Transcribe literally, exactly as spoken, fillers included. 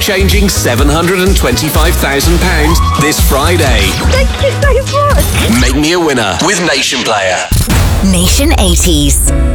life-changing seven hundred twenty-five thousand pounds this Friday. Thank you so much. Make me a winner with Nation Player. Nation eighties.